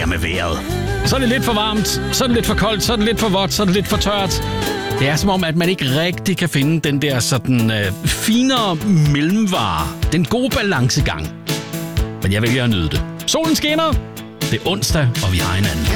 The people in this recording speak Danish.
her med vejret. Så er det lidt for varmt, så er det lidt for koldt, så er det lidt for vådt, så er det lidt for tørt. Det er som om, at man ikke rigtig kan finde den der sådan finere mellemvare. Den gode balancegang. Men jeg vælger at nyde det. Solen skinner. Det er onsdag, og vi har hinanden.